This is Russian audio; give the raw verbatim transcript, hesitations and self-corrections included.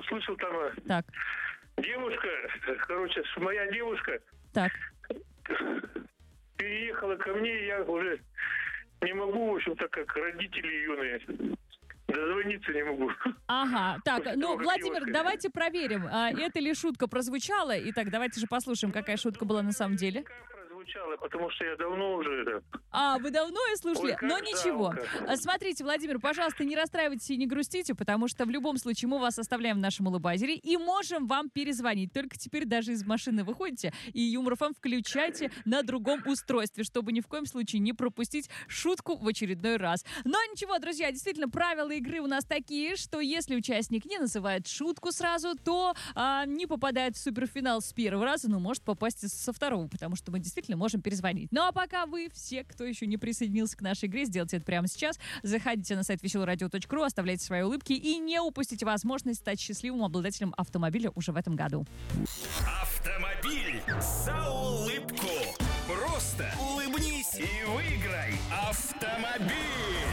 услышал там... э, Так. Девушка, короче, моя девушка Так. переехала ко мне, и я уже не могу, в общем, так как родители юные, дозвониться не могу. Ага, так, После ну, того, как Владимир, девушка- давайте проверим, а, это ли шутка прозвучала. Итак, давайте же послушаем, какая шутка была на самом деле. Как прозвучало, потому что я давно уже... это, А, вы давно ее слушали? Ой, как Но ничего. жалко. А, Смотрите, Владимир, пожалуйста, не расстраивайтесь и не грустите, потому что в любом случае мы вас оставляем в нашем улыбайзере и можем вам перезвонить. Только теперь даже из машины выходите и Юмор ФМ включайте на другом устройстве, чтобы ни в коем случае не пропустить шутку в очередной раз. Но ничего, друзья, действительно, правила игры у нас такие, что если участник не называет шутку сразу, то а, не попадает в суперфинал с первого раза, но может попасть со второго, потому что мы действительно можем перезвонить. Ну а пока вы все, кто еще не присоединился к нашей игре, сделайте это прямо сейчас. Заходите на сайт веселое радио точка ру, оставляйте свои улыбки и не упустите возможность стать счастливым обладателем автомобиля уже в этом году. Автомобиль за улыбку. Просто улыбнись и выиграй автомобиль.